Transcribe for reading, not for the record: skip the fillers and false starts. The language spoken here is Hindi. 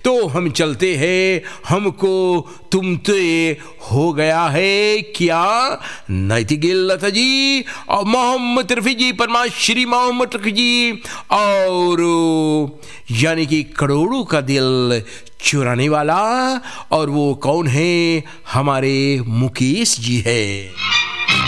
तो हम चलते हैं, हमको तुमसे हो गया है क्या। नैतिगिल लता जी और मोहम्मद रफ़ी जी, श्री मोहम्मद रफ़ी जी, और यानी कि करोड़ों का दिल चुराने वाला, और वो कौन है, हमारे मुकेश जी है।